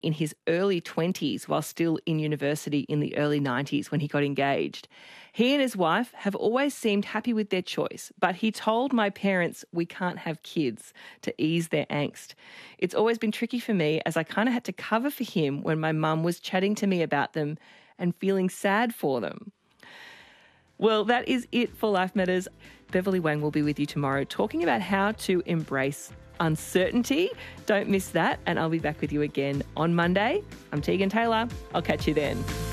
in his early 20s while still in university in the early 90s when he got engaged. He and his wife have always seemed happy with their choice, but he told my parents we can't have kids to ease their angst. It's always been tricky for me as I kind of had to cover for him when my mum was chatting to me about them and feeling sad for them. Well, that is it for Life Matters. Beverly Wang will be with you tomorrow talking about how to embrace uncertainty. Don't miss that, and I'll be back with you again on Monday. I'm Tegan Taylor. I'll catch you then.